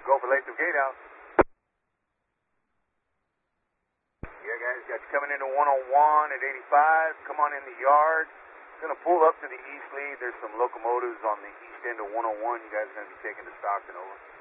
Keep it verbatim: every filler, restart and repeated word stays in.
Go for Latham Gatehouse. Yeah, guys, got you coming into one oh one at eighty-five. Come on in the yard. Going to pull up to the east lead. There's some locomotives on the east end of one oh one. You guys are going to be taking to Stockton, over.